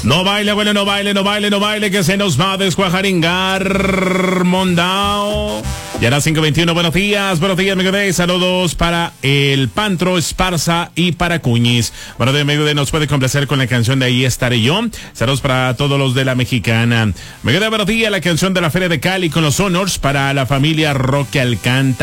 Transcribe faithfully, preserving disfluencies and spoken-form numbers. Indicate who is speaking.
Speaker 1: No baile, bueno, no baile, no baile, no baile, que se nos va a descuajaringar Mondao. Ya a las cinco veintiuno, buenos días, buenos días, Megadé. Saludos para el Pantro, Esparza y para Cuñiz. Bueno, de Megadé nos puede complacer con la canción de Ahí estaré yo. Saludos para todos los de la Mexicana. Megadé, buenos días, la canción de la Feria de Cali con los Honors para la familia Roque Alcántara.